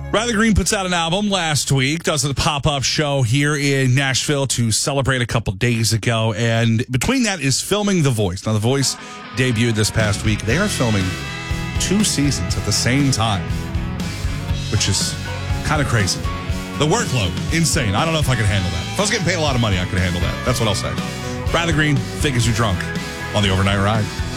Riley Green puts out an album last week, does a pop-up show here in Nashville to celebrate a couple days ago, and between that is filming The Voice. Now, The Voice debuted this past week. They are filming 2 seasons at the same time, which is kind of crazy. The workload, insane. I don't know if I could handle that. If I was getting paid a lot of money, I could handle that. That's what I'll say. Riley Green, Figures You Drunk on the Overnight Ride.